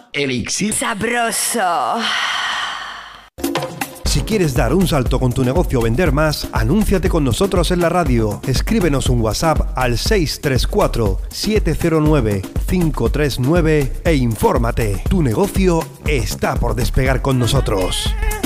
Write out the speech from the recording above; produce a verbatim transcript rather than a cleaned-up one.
Elixir sabroso. Si quieres dar un salto con tu negocio o vender más, anúnciate con nosotros en la radio. Escríbenos un WhatsApp al seis tres cuatro, siete cero nueve, cinco tres nueve e infórmate. Tu negocio está por despegar con nosotros.